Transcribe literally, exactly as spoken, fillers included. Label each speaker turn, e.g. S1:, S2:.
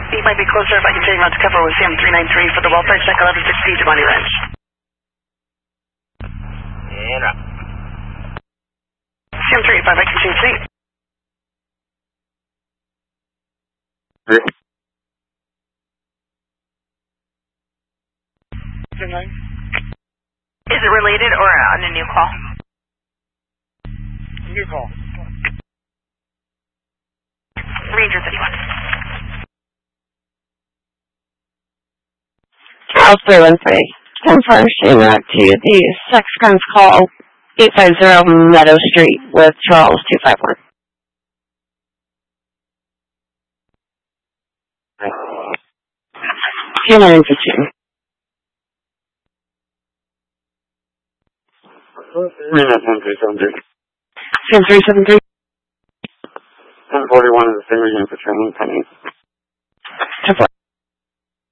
S1: He might be closer if I can tell you not to cover with Sam three nine three for the welfare check eleven sixty to Money Ranch.
S2: And up.
S1: Sam three eight five, I can change seat.
S3: Is it related or on a new call?
S2: New call.
S3: Ranger thirty-one.
S4: Charles three one three. Confirmation out to the sex crimes call eight five zero Meadow Street with Charles two five one. Two nine two two. Sam three seven three. ten forty-one is the same region for training pennies.